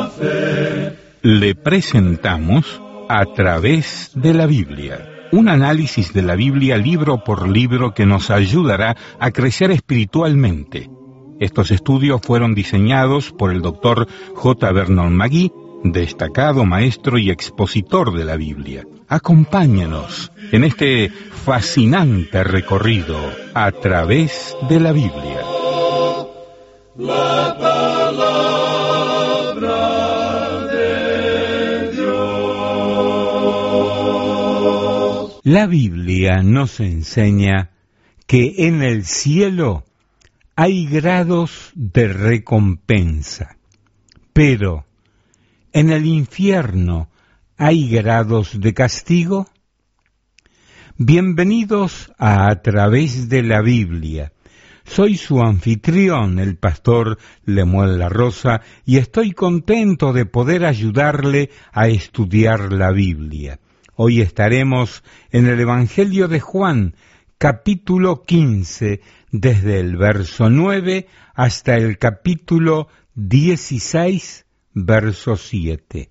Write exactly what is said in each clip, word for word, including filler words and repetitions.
la fe. Le presentamos A través de la Biblia, un análisis de la Biblia libro por libro que nos ayudará a crecer espiritualmente. Estos estudios fueron diseñados por el doctor J. Vernon McGee, destacado maestro y expositor de la Biblia. Acompáñanos en este fascinante recorrido a través de la Biblia. La palabra de Dios. La Biblia nos enseña que en el cielo hay grados de recompensa, pero ¿en el infierno hay grados de castigo? Bienvenidos a A través de la Biblia. Soy su anfitrión, el pastor Lemuel La Rosa, y estoy contento de poder ayudarle a estudiar la Biblia. Hoy estaremos en el Evangelio de Juan, capítulo quince, desde el verso nueve hasta el capítulo dieciséis, verso siete.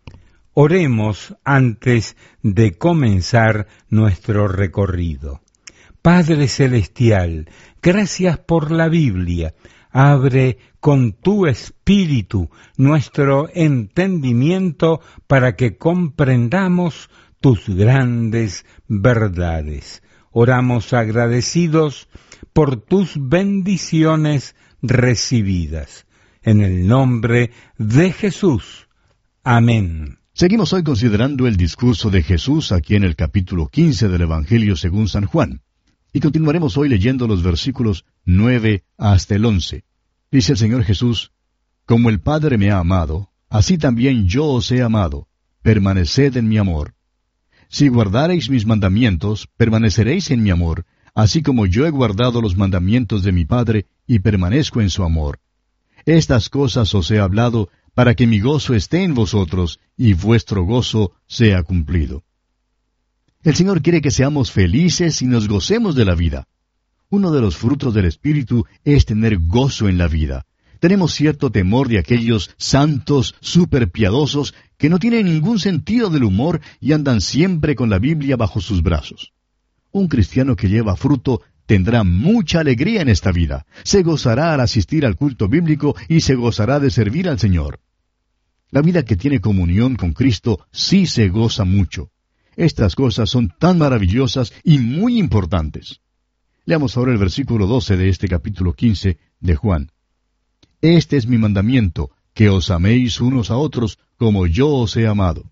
Oremos antes de comenzar nuestro recorrido. Padre Celestial, gracias por la Biblia. Abre con tu espíritu nuestro entendimiento para que comprendamos tus grandes verdades. Oramos agradecidos por tus bendiciones recibidas. En el nombre de Jesús. Amén. Seguimos hoy considerando el discurso de Jesús aquí en el capítulo quince del Evangelio según San Juan. Y continuaremos hoy leyendo los versículos nueve hasta el once. Dice el Señor Jesús: Como el Padre me ha amado, así también yo os he amado. Permaneced en mi amor. Si guardareis mis mandamientos, permaneceréis en mi amor, así como yo he guardado los mandamientos de mi Padre y permanezco en su amor. Estas cosas os he hablado para que mi gozo esté en vosotros y vuestro gozo sea cumplido. El Señor quiere que seamos felices y nos gocemos de la vida. Uno de los frutos del Espíritu es tener gozo en la vida. Tenemos cierto temor de aquellos santos superpiadosos que no tienen ningún sentido del humor y andan siempre con la Biblia bajo sus brazos. Un cristiano que lleva fruto tendrá mucha alegría en esta vida. Se gozará al asistir al culto bíblico y se gozará de servir al Señor. La vida que tiene comunión con Cristo sí se goza mucho. Estas cosas son tan maravillosas y muy importantes. Leamos ahora el versículo doce de este capítulo quince de Juan. Este es mi mandamiento, que os améis unos a otros como yo os he amado.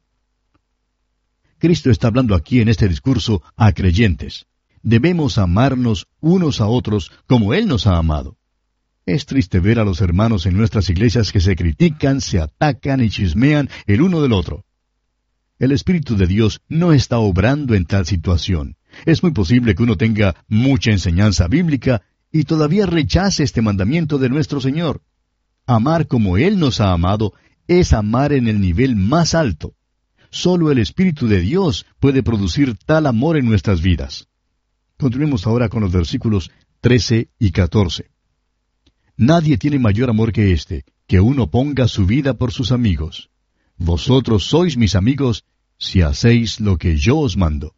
Cristo está hablando aquí en este discurso a creyentes. Debemos amarnos unos a otros como Él nos ha amado. Es triste ver a los hermanos en nuestras iglesias que se critican, se atacan y chismean el uno del otro. El Espíritu de Dios no está obrando en tal situación. Es muy posible que uno tenga mucha enseñanza bíblica y todavía rechace este mandamiento de nuestro Señor. Amar como Él nos ha amado es amar en el nivel más alto. Solo el Espíritu de Dios puede producir tal amor en nuestras vidas. Continuemos ahora con los versículos trece y catorce. Nadie tiene mayor amor que este, que uno ponga su vida por sus amigos. Vosotros sois mis amigos si hacéis lo que yo os mando.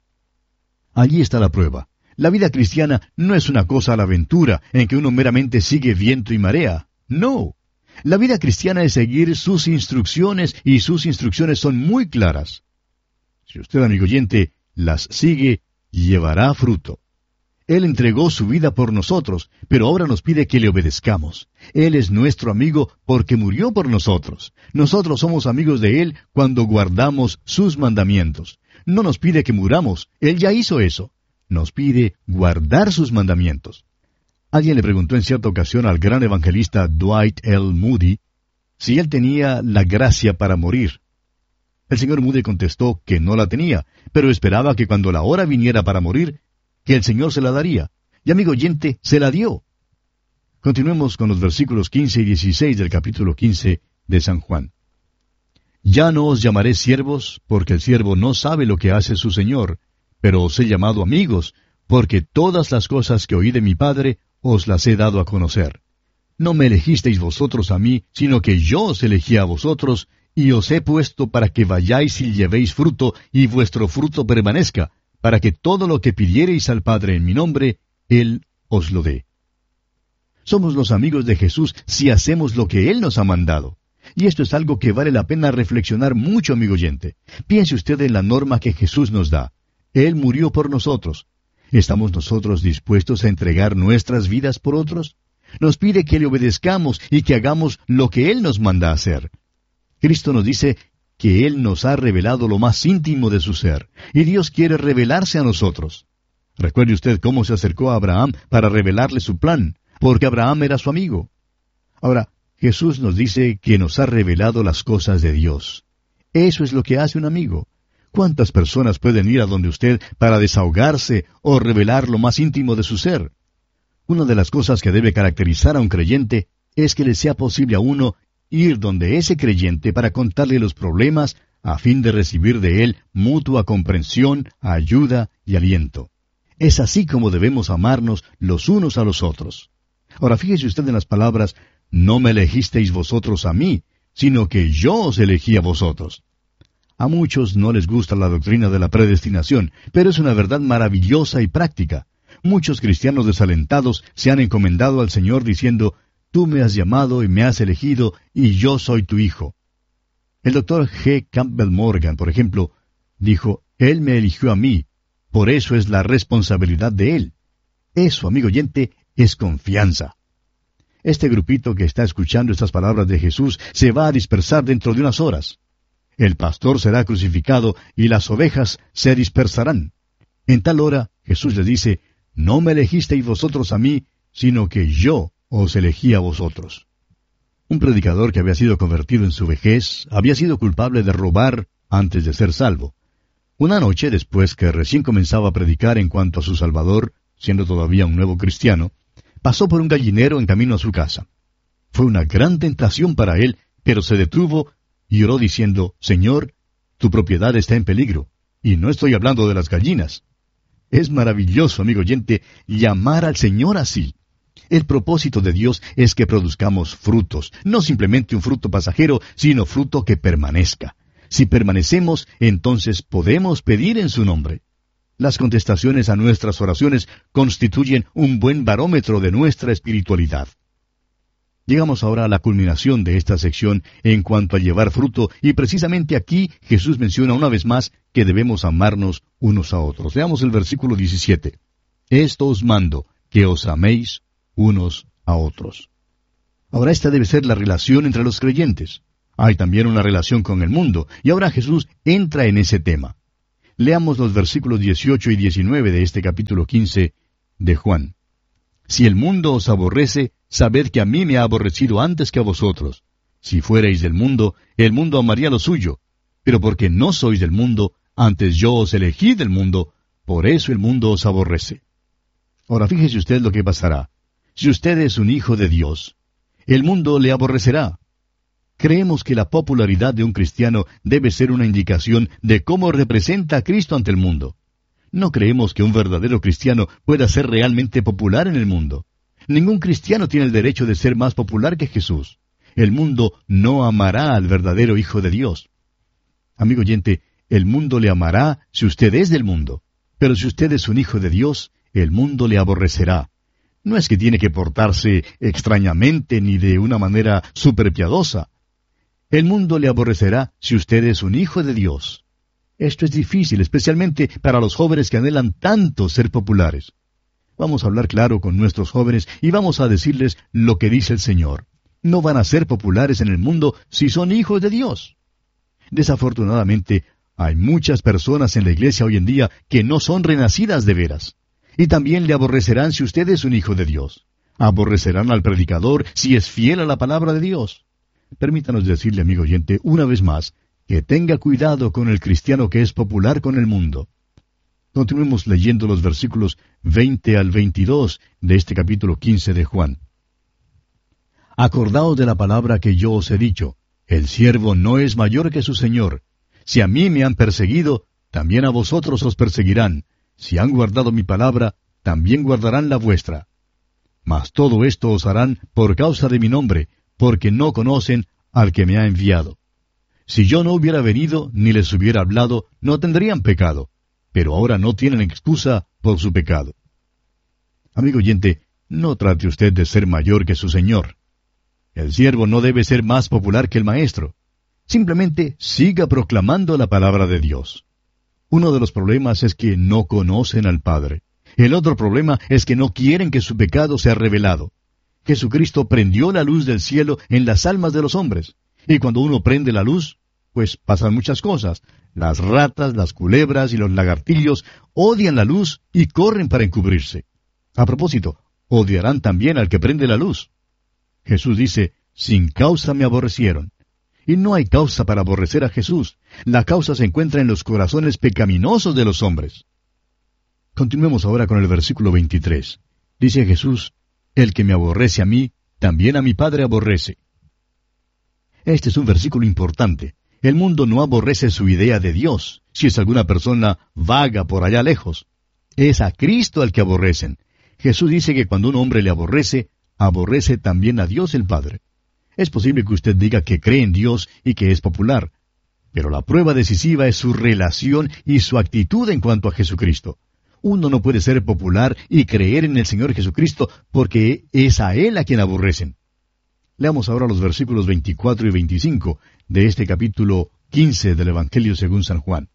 Allí está la prueba. La vida cristiana no es una cosa a la aventura, en que uno meramente sigue viento y marea. No. La vida cristiana es seguir sus instrucciones, y sus instrucciones son muy claras. Si usted, amigo oyente, las sigue, llevará fruto. Él entregó su vida por nosotros, pero ahora nos pide que le obedezcamos. Él es nuestro amigo porque murió por nosotros. Nosotros somos amigos de Él cuando guardamos sus mandamientos. No nos pide que muramos, Él ya hizo eso. Nos pide guardar sus mandamientos. Alguien le preguntó en cierta ocasión al gran evangelista Dwight L. Moody si él tenía la gracia para morir. El señor Moody contestó que no la tenía, pero esperaba que cuando la hora viniera para morir, que el Señor se la daría. Y amigo oyente, se la dio. Continuemos con los versículos quince y dieciséis del capítulo quince de San Juan. Ya no os llamaré siervos, porque el siervo no sabe lo que hace su Señor, pero os he llamado amigos, porque todas las cosas que oí de mi Padre os las he dado a conocer. no me elegisteis vosotros a mí, sino que yo os elegí a vosotros, y os he puesto para que vayáis y llevéis fruto, y vuestro fruto permanezca, para que todo lo que pidiereis al Padre en mi nombre, Él os lo dé. Somos los amigos de Jesús si hacemos lo que Él nos ha mandado. Y esto es algo que vale la pena reflexionar mucho, amigo oyente. Piense usted en la norma que Jesús nos da. Él murió por nosotros. ¿Estamos nosotros dispuestos a entregar nuestras vidas por otros? Nos pide que le obedezcamos y que hagamos lo que Él nos manda hacer. Cristo nos dice que Él nos ha revelado lo más íntimo de su ser, y Dios quiere revelarse a nosotros. Recuerde usted cómo se acercó a Abraham para revelarle su plan, porque Abraham era su amigo. Ahora, Jesús nos dice que nos ha revelado las cosas de Dios. Eso es lo que hace un amigo. ¿Cuántas personas pueden ir a donde usted para desahogarse o revelar lo más íntimo de su ser? Una de las cosas que debe caracterizar a un creyente es que le sea posible a uno ir donde ese creyente para contarle los problemas a fin de recibir de él mutua comprensión, ayuda y aliento. Es así como debemos amarnos los unos a los otros. Ahora fíjese usted en las palabras, no me elegisteis vosotros a mí, sino que yo os elegí a vosotros. A muchos no les gusta la doctrina de la predestinación, pero es una verdad maravillosa y práctica. Muchos cristianos desalentados se han encomendado al Señor diciendo, tú me has llamado y me has elegido, y yo soy tu hijo. El doctor G. Campbell Morgan, por ejemplo, dijo, Él me eligió a mí, por eso es la responsabilidad de Él. Eso, amigo oyente, es confianza. Este grupito que está escuchando estas palabras de Jesús se va a dispersar dentro de unas horas. El pastor será crucificado y las ovejas se dispersarán. En tal hora, Jesús les dice, no me elegisteis vosotros a mí, sino que yo os elegí a vosotros. Un predicador que había sido convertido en su vejez había sido culpable de robar antes de ser salvo. Una noche, después que recién comenzaba a predicar en cuanto a su Salvador, siendo todavía un nuevo cristiano, pasó por un gallinero en camino a su casa. Fue una gran tentación para él, pero se detuvo y oró diciendo, Señor, tu propiedad está en peligro, y no estoy hablando de las gallinas. Es maravilloso, amigo oyente, llamar al Señor así. El propósito de Dios es que produzcamos frutos, no simplemente un fruto pasajero, sino fruto que permanezca. Si permanecemos, entonces podemos pedir en su nombre. Las contestaciones a nuestras oraciones constituyen un buen barómetro de nuestra espiritualidad. Llegamos ahora a la culminación de esta sección en cuanto a llevar fruto, y precisamente aquí Jesús menciona una vez más que debemos amarnos unos a otros. Veamos el versículo diecisiete. Esto os mando, que os améis unos a otros. Ahora esta debe ser la relación entre los creyentes. Hay también una relación con el mundo, y ahora Jesús entra en ese tema. Leamos los versículos dieciocho y diecinueve de este capítulo quince de Juan. Si el mundo os aborrece, sabed que a mí me ha aborrecido antes que a vosotros. Si fuerais del mundo, el mundo amaría lo suyo. Pero porque no sois del mundo, antes yo os elegí del mundo, por eso el mundo os aborrece. Ahora fíjese usted lo que pasará. Si usted es un hijo de Dios, el mundo le aborrecerá. Creemos que la popularidad de un cristiano debe ser una indicación de cómo representa a Cristo ante el mundo. No creemos que un verdadero cristiano pueda ser realmente popular en el mundo. Ningún cristiano tiene el derecho de ser más popular que Jesús. El mundo no amará al verdadero Hijo de Dios. Amigo oyente, el mundo le amará si usted es del mundo. Pero si usted es un hijo de Dios, el mundo le aborrecerá. No es que tiene que portarse extrañamente ni de una manera superpiadosa. El mundo le aborrecerá si usted es un hijo de Dios. Esto es difícil, especialmente para los jóvenes que anhelan tanto ser populares. Vamos a hablar claro con nuestros jóvenes y vamos a decirles lo que dice el Señor. No van a ser populares en el mundo si son hijos de Dios. Desafortunadamente, hay muchas personas en la iglesia hoy en día que no son renacidas de veras. Y también le aborrecerán si usted es un hijo de Dios. Aborrecerán al predicador si es fiel a la palabra de Dios. Permítanos decirle, amigo oyente, una vez más, que tenga cuidado con el cristiano que es popular con el mundo. Continuemos leyendo los versículos veinte al veintidós de este capítulo quince de Juan. Acordaos de la palabra que yo os he dicho, el siervo no es mayor que su señor. Si a mí me han perseguido, también a vosotros os perseguirán. Si han guardado mi palabra, también guardarán la vuestra. Mas todo esto os harán por causa de mi nombre, porque no conocen al que me ha enviado. Si yo no hubiera venido ni les hubiera hablado, no tendrían pecado, pero ahora no tienen excusa por su pecado. Amigo oyente, no trate usted de ser mayor que su Señor. El siervo no debe ser más popular que el maestro. Simplemente siga proclamando la palabra de Dios. Uno de los problemas es que no conocen al Padre. El otro problema es que no quieren que su pecado sea revelado. Jesucristo prendió la luz del cielo en las almas de los hombres. Y cuando uno prende la luz, pues pasan muchas cosas. Las ratas, las culebras y los lagartillos odian la luz y corren para encubrirse. A propósito, odiarán también al que prende la luz. Jesús dice, sin causa me aborrecieron. Y no hay causa para aborrecer a Jesús. La causa se encuentra en los corazones pecaminosos de los hombres. Continuemos ahora con el versículo veintitrés. Dice Jesús, el que me aborrece a mí, también a mi Padre aborrece. Este es un versículo importante. El mundo no aborrece su idea de Dios, si es alguna persona vaga por allá lejos. Es a Cristo al que aborrecen. Jesús dice que cuando un hombre le aborrece, aborrece también a Dios el Padre. Es posible que usted diga que cree en Dios y que es popular, pero la prueba decisiva es su relación y su actitud en cuanto a Jesucristo. Uno no puede ser popular y creer en el Señor Jesucristo porque es a Él a quien aborrecen. Leamos ahora los versículos veinticuatro y veinticinco de este capítulo quince del Evangelio según San Juan.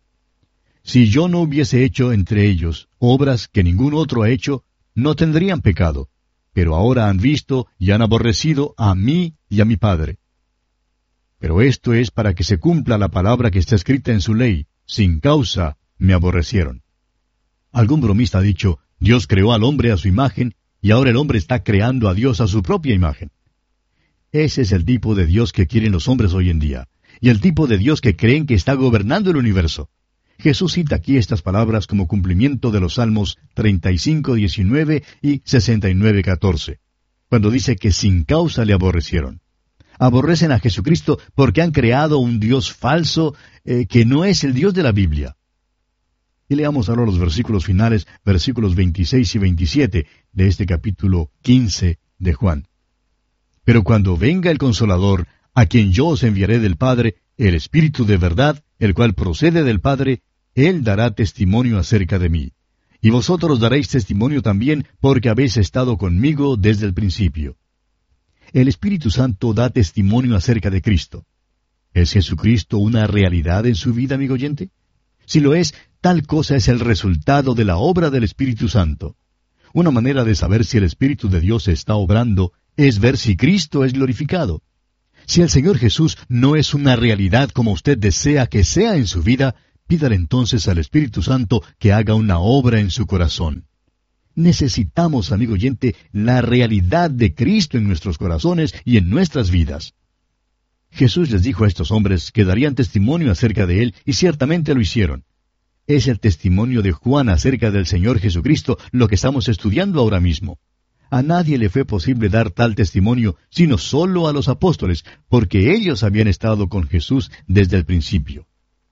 Si yo no hubiese hecho entre ellos obras que ningún otro ha hecho, no tendrían pecado, pero ahora han visto y han aborrecido a mí y a mi Padre. Pero esto es para que se cumpla la palabra que está escrita en su ley, sin causa me aborrecieron. Algún bromista ha dicho, Dios creó al hombre a su imagen, y ahora el hombre está creando a Dios a su propia imagen. Ese es el tipo de Dios que quieren los hombres hoy en día, y el tipo de Dios que creen que está gobernando el universo. Jesús cita aquí estas palabras como cumplimiento de los Salmos treinta y cinco, diecinueve y sesenta y nueve, catorce, cuando dice que sin causa le aborrecieron. Aborrecen a Jesucristo porque han creado un Dios falso eh, que no es el Dios de la Biblia. Y leamos ahora los versículos finales, versículos veintiséis y veintisiete de este capítulo quince de Juan. Pero cuando venga el Consolador, a quien yo os enviaré del Padre, el Espíritu de verdad, el cual procede del Padre, Él dará testimonio acerca de mí. Y vosotros daréis testimonio también, porque habéis estado conmigo desde el principio. El Espíritu Santo da testimonio acerca de Cristo. ¿Es Jesucristo una realidad en su vida, amigo oyente? Si lo es, tal cosa es el resultado de la obra del Espíritu Santo. Una manera de saber si el Espíritu de Dios está obrando es ver si Cristo es glorificado. Si el Señor Jesús no es una realidad como usted desea que sea en su vida, pídale entonces al Espíritu Santo que haga una obra en su corazón. Necesitamos, amigo oyente, la realidad de Cristo en nuestros corazones y en nuestras vidas. Jesús les dijo a estos hombres que darían testimonio acerca de Él, y ciertamente lo hicieron. Es el testimonio de Juan acerca del Señor Jesucristo lo que estamos estudiando ahora mismo. A nadie le fue posible dar tal testimonio, sino solo a los apóstoles, porque ellos habían estado con Jesús desde el principio.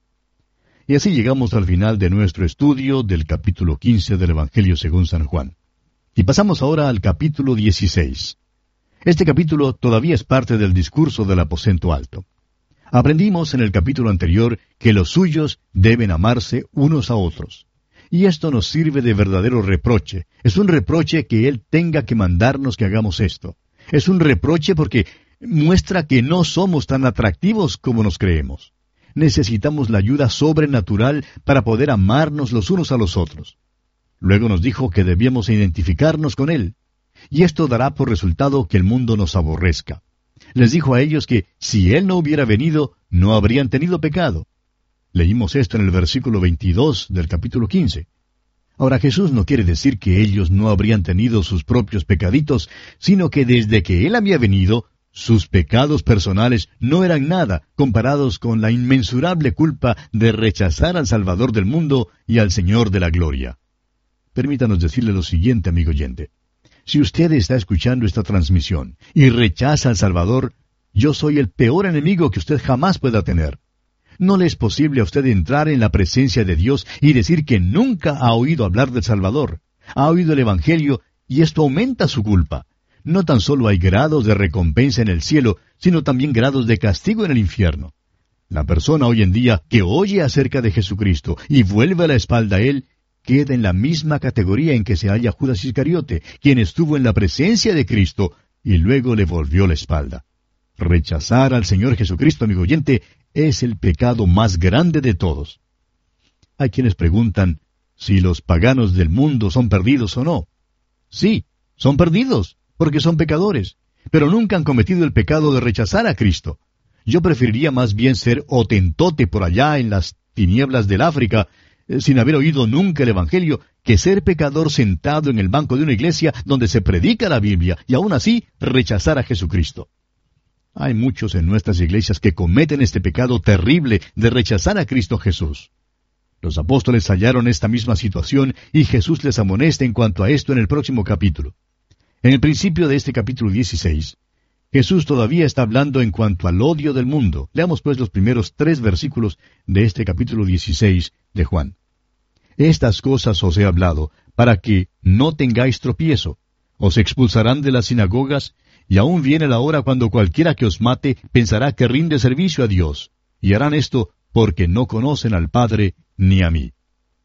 Y así llegamos al final de nuestro estudio del capítulo quince del Evangelio según San Juan. Y pasamos ahora al capítulo dieciséis. Este capítulo todavía es parte del discurso del aposento alto. Aprendimos en el capítulo anterior que los suyos deben amarse unos a otros. Y esto nos sirve de verdadero reproche. Es un reproche que Él tenga que mandarnos que hagamos esto. Es un reproche porque muestra que no somos tan atractivos como nos creemos. Necesitamos la ayuda sobrenatural para poder amarnos los unos a los otros. Luego nos dijo que debíamos identificarnos con Él. Y esto dará por resultado que el mundo nos aborrezca. Les dijo a ellos que si Él no hubiera venido, no habrían tenido pecado. Leímos esto en el versículo veintidós del capítulo quince. Ahora Jesús no quiere decir que ellos no habrían tenido sus propios pecaditos, sino que desde que Él había venido, sus pecados personales no eran nada comparados con la inmensurable culpa de rechazar al Salvador del mundo y al Señor de la gloria. Permítanos decirle lo siguiente, amigo oyente. Si usted está escuchando esta transmisión y rechaza al Salvador, yo soy el peor enemigo que usted jamás pueda tener. No le es posible a usted entrar en la presencia de Dios y decir que nunca ha oído hablar del Salvador, ha oído el Evangelio y esto aumenta su culpa. No tan solo hay grados de recompensa en el cielo, sino también grados de castigo en el infierno. La persona hoy en día que oye acerca de Jesucristo y vuelve la espalda a Él, queda en la misma categoría en que se halla Judas Iscariote, quien estuvo en la presencia de Cristo y luego le volvió la espalda. Rechazar al Señor Jesucristo, amigo oyente, es el pecado más grande de todos. Hay quienes preguntan si los paganos del mundo son perdidos o no. Sí, son perdidos, porque son pecadores, pero nunca han cometido el pecado de rechazar a Cristo. Yo preferiría más bien ser hotentote por allá en las tinieblas del África, eh, sin haber oído nunca el Evangelio, que ser pecador sentado en el banco de una iglesia donde se predica la Biblia y aún así rechazar a Jesucristo. Hay muchos en nuestras iglesias que cometen este pecado terrible de rechazar a Cristo Jesús. Los apóstoles hallaron esta misma situación y Jesús les amonesta en cuanto a esto en el próximo capítulo. En el principio de este capítulo dieciséis, Jesús todavía está hablando en cuanto al odio del mundo. Leamos pues los primeros tres versículos de este capítulo dieciséis de Juan. Estas cosas os he hablado, para que no tengáis tropiezo. Os expulsarán de las sinagogas, y aún viene la hora cuando cualquiera que os mate pensará que rinde servicio a Dios, y harán esto porque no conocen al Padre ni a mí.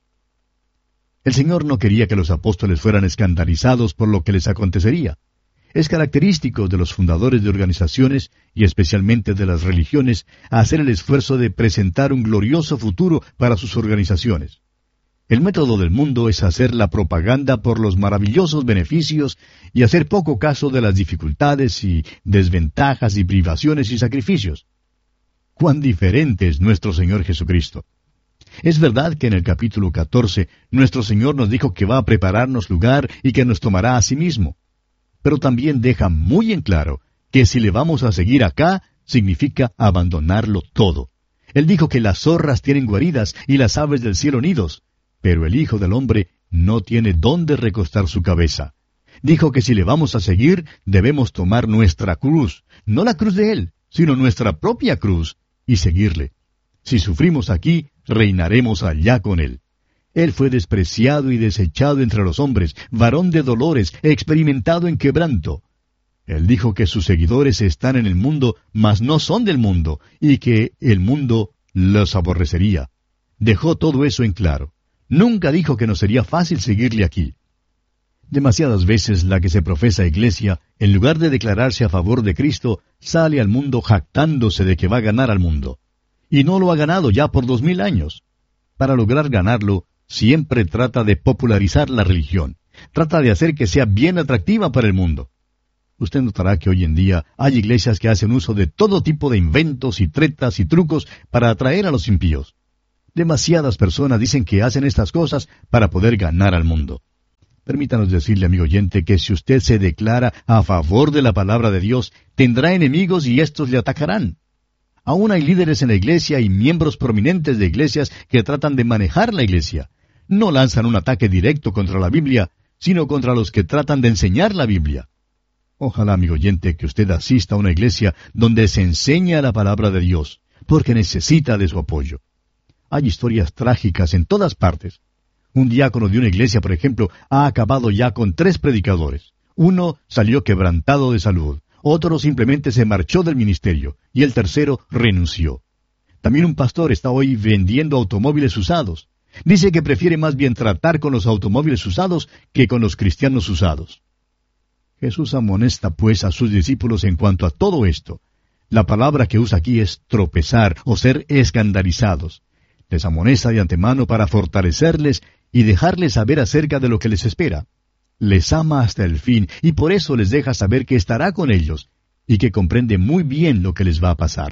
El Señor no quería que los apóstoles fueran escandalizados por lo que les acontecería. Es característico de los fundadores de organizaciones, y especialmente de las religiones, hacer el esfuerzo de presentar un glorioso futuro para sus organizaciones. El método del mundo es hacer la propaganda por los maravillosos beneficios y hacer poco caso de las dificultades y desventajas y privaciones y sacrificios. ¡Cuán diferente es nuestro Señor Jesucristo! Es verdad que en el capítulo catorce nuestro Señor nos dijo que va a prepararnos lugar y que nos tomará a sí mismo. Pero también deja muy en claro que si le vamos a seguir acá, significa abandonarlo todo. Él dijo que las zorras tienen guaridas y las aves del cielo nidos, pero el Hijo del Hombre no tiene dónde recostar su cabeza. Dijo que si le vamos a seguir, debemos tomar nuestra cruz, no la cruz de Él, sino nuestra propia cruz, y seguirle. Si sufrimos aquí, reinaremos allá con Él. Él fue despreciado y desechado entre los hombres, varón de dolores, experimentado en quebranto. Él dijo que sus seguidores están en el mundo, mas no son del mundo, y que el mundo los aborrecería. Dejó todo eso en claro. Nunca dijo que no sería fácil seguirle aquí. Demasiadas veces la que se profesa iglesia, en lugar de declararse a favor de Cristo, sale al mundo jactándose de que va a ganar al mundo. Y no lo ha ganado ya por dos mil años. Para lograr ganarlo, siempre trata de popularizar la religión. Trata de hacer que sea bien atractiva para el mundo. Usted notará que hoy en día hay iglesias que hacen uso de todo tipo de inventos y tretas y trucos para atraer a los impíos. Demasiadas personas dicen que hacen estas cosas para poder ganar al mundo. Permítanos decirle, amigo oyente, que si usted se declara a favor de la palabra de Dios, tendrá enemigos y éstos le atacarán. Aún hay líderes en la iglesia y miembros prominentes de iglesias que tratan de manejar la iglesia. No lanzan un ataque directo contra la Biblia, sino contra los que tratan de enseñar la Biblia. Ojalá, amigo oyente, que usted asista a una iglesia donde se enseña la palabra de Dios, porque necesita de su apoyo. Hay historias trágicas en todas partes. Un diácono de una iglesia, por ejemplo, ha acabado ya con tres predicadores. Uno salió quebrantado de salud, otro simplemente se marchó del ministerio, y el tercero renunció. También un pastor está hoy vendiendo automóviles usados. Dice que prefiere más bien tratar con los automóviles usados que con los cristianos usados. Jesús amonesta pues a sus discípulos en cuanto a todo esto. La palabra que usa aquí es tropezar o ser escandalizados. Les amonesta de antemano para fortalecerles y dejarles saber acerca de lo que les espera. Les ama hasta el fin y por eso les deja saber que estará con ellos y que comprende muy bien lo que les va a pasar.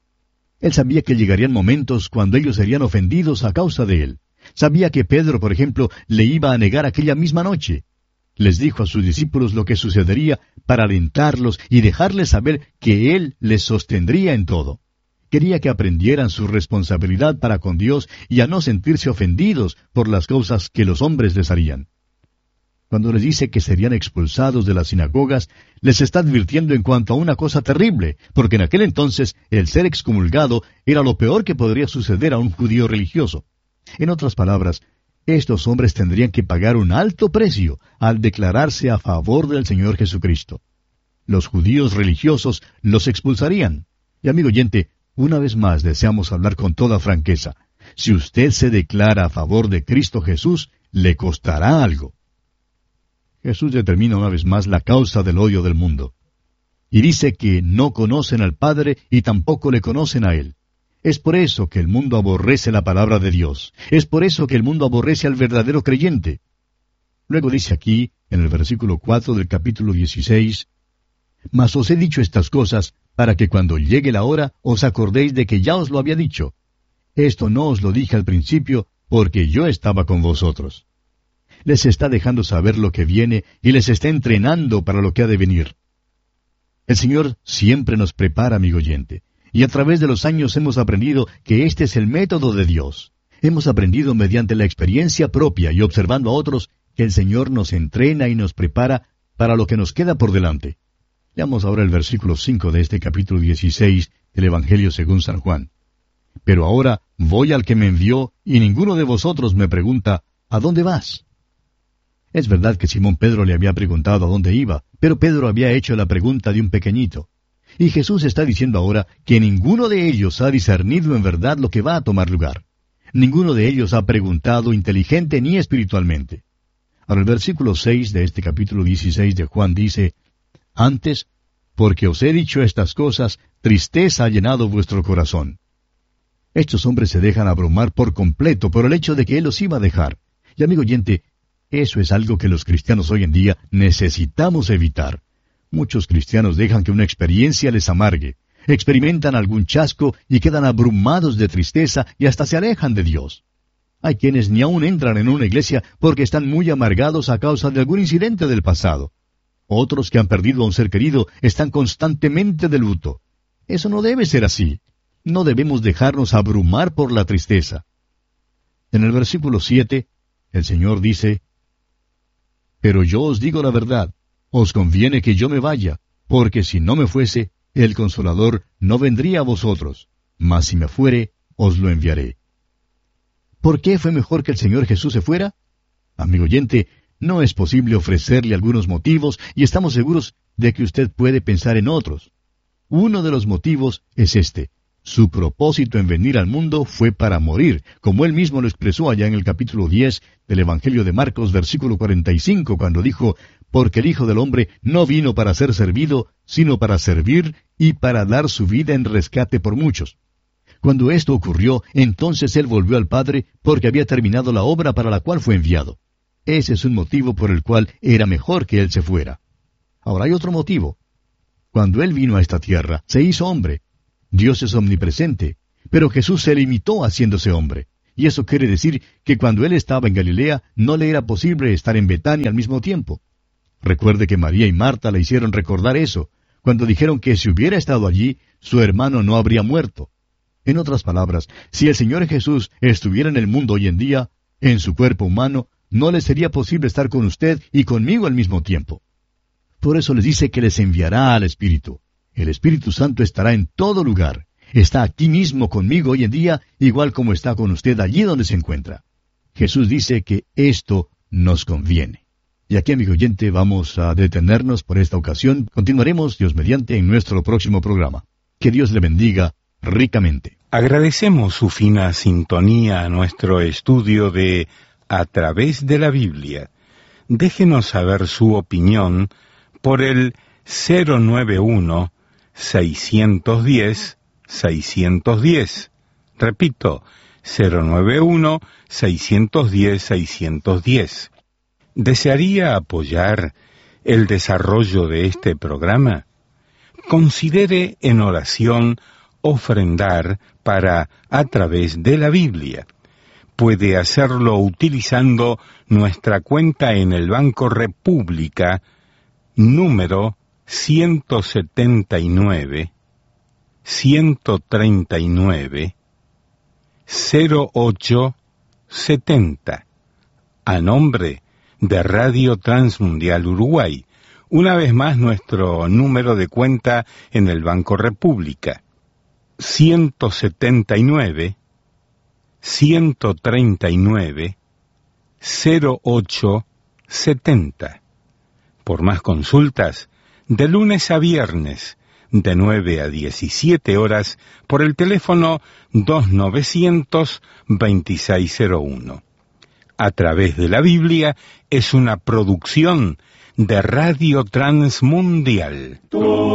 Él sabía que llegarían momentos cuando ellos serían ofendidos a causa de él. Sabía que Pedro, por ejemplo, le iba a negar aquella misma noche. Les dijo a sus discípulos lo que sucedería para alentarlos y dejarles saber que él les sostendría en todo. Quería que aprendieran su responsabilidad para con Dios y a no sentirse ofendidos por las cosas que los hombres les harían. Cuando les dice que serían expulsados de las sinagogas, les está advirtiendo en cuanto a una cosa terrible, porque en aquel entonces el ser excomulgado era lo peor que podría suceder a un judío religioso. En otras palabras, Estos hombres tendrían que pagar un alto precio al declararse a favor del Señor Jesucristo. Los judíos religiosos los expulsarían. Y amigo oyente, una vez más deseamos hablar con toda franqueza. Si usted se declara a favor de Cristo Jesús, le costará algo. Jesús determina una vez más la causa del odio del mundo. Y dice que no conocen al Padre y tampoco le conocen a Él. Es por eso que el mundo aborrece la palabra de Dios. Es por eso que el mundo aborrece al verdadero creyente. Luego dice aquí, en el versículo cuatro del capítulo dieciséis, «Mas os he dicho estas cosas, para que cuando llegue la hora os acordéis de que ya os lo había dicho. Esto no os lo dije al principio, porque yo estaba con vosotros». Les está dejando saber lo que viene y les está entrenando para lo que ha de venir. El Señor siempre nos prepara, amigo oyente. Y a través de los años hemos aprendido que este es el método de Dios. Hemos aprendido mediante la experiencia propia y observando a otros que el Señor nos entrena y nos prepara para lo que nos queda por delante. Leamos ahora el versículo cinco de este capítulo dieciséis del Evangelio según San Juan. «Pero ahora voy al que me envió, y ninguno de vosotros me pregunta, ¿a dónde vas?». Es verdad que Simón Pedro le había preguntado a dónde iba, pero Pedro había hecho la pregunta de un pequeñito. Y Jesús está diciendo ahora que ninguno de ellos ha discernido en verdad lo que va a tomar lugar. Ninguno de ellos ha preguntado inteligente ni espiritualmente. Ahora el versículo seis de este capítulo dieciséis de Juan dice, «Antes, porque os he dicho estas cosas, tristeza ha llenado vuestro corazón». Estos hombres se dejan abrumar por completo por el hecho de que Él los iba a dejar. Y amigo oyente, eso es algo que los cristianos hoy en día necesitamos evitar. Muchos cristianos dejan que una experiencia les amargue, experimentan algún chasco y quedan abrumados de tristeza y hasta se alejan de Dios. Hay quienes ni aún entran en una iglesia porque están muy amargados a causa de algún incidente del pasado. Otros que han perdido a un ser querido están constantemente de luto. Eso no debe ser así. No debemos dejarnos abrumar por la tristeza. En el versículo siete, el Señor dice, «Pero yo os digo la verdad, os conviene que yo me vaya, porque si no me fuese, el Consolador no vendría a vosotros, mas si me fuere, os lo enviaré». ¿Por qué fue mejor que el Señor Jesús se fuera? Amigo oyente, no es posible ofrecerle algunos motivos y estamos seguros de que usted puede pensar en otros. Uno de los motivos es este. Su propósito en venir al mundo fue para morir, como él mismo lo expresó allá en el capítulo diez del Evangelio de Marcos, versículo cuarenta y cinco, cuando dijo, «Porque el Hijo del Hombre no vino para ser servido, sino para servir y para dar su vida en rescate por muchos». Cuando esto ocurrió, entonces él volvió al Padre porque había terminado la obra para la cual fue enviado. Ese es un motivo por el cual era mejor que él se fuera. Ahora hay otro motivo. Cuando él vino a esta tierra, se hizo hombre. Dios es omnipresente, pero Jesús se limitó haciéndose hombre. Y eso quiere decir que cuando él estaba en Galilea, no le era posible estar en Betania al mismo tiempo. Recuerde que María y Marta le hicieron recordar eso, cuando dijeron que si hubiera estado allí, su hermano no habría muerto. En otras palabras, si el Señor Jesús estuviera en el mundo hoy en día, en su cuerpo humano, no le sería posible estar con usted y conmigo al mismo tiempo. Por eso les dice que les enviará al Espíritu. El Espíritu Santo estará en todo lugar. Está aquí mismo conmigo hoy en día, igual como está con usted allí donde se encuentra. Jesús dice que esto nos conviene. Y aquí, amigo oyente, vamos a detenernos por esta ocasión. Continuaremos, Dios mediante, en nuestro próximo programa. Que Dios le bendiga ricamente. Agradecemos su fina sintonía a nuestro estudio de A través de la Biblia. Déjenos saber su opinión por el cero nueve uno, seis uno cero, seis uno cero. Repito, cero nueve uno, seis uno cero, seis uno cero. ¿Desearía apoyar el desarrollo de este programa? Considere en oración ofrendar para A través de la Biblia. Puede hacerlo utilizando nuestra cuenta en el Banco República, número ciento setenta y nueve, ciento treinta y nueve, cero ocho setenta, a nombre de Radio Transmundial Uruguay. Una vez más, nuestro número de cuenta en el Banco República, ciento setenta y nueve, ciento treinta y nueve, cero ocho setenta. Por más consultas, de lunes a viernes, de nueve a diecisiete horas, por el teléfono dos novecientos veintiséis cero uno. A través de la Biblia es una producción de Radio Transmundial.